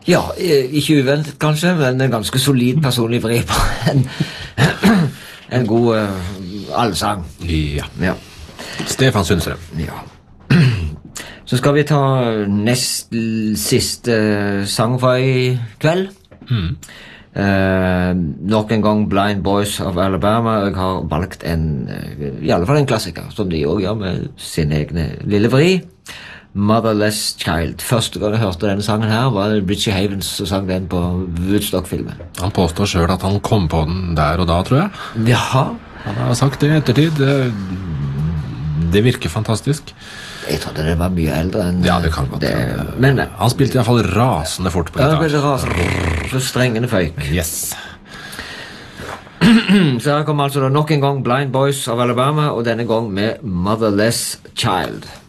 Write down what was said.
Ja, ikke uventet kanskje, men en ganske solid personlig vri på en god allsang. Ja. Ja. Stefan Sundstrøm. Ja. Så skal vi ta nest siste sang for i kveld. Nok en gang Blind Boys of Alabama. Jeg har valgt i alle fall en klassiker, som de også gjør med sin egne lille vri. Motherless Child. Første gang jeg hørte denne sangen her, var Richie Havens som sang den på Woodstock-filmen. Han påstår selv at han kom på den der og da, tror jeg. Jaha. Han har sagt det i ettertid. Det virker fantastisk. Jeg trodde det var mye eldre enn Ja, det kan godt. Men han spilte i hvert fall rasende fort på ja, gitar. det ble rasende. Så strengene føyk. Yes. Så her kommer altså da nok en gang Blind Boys of Alabama, og denne gang med Motherless Child.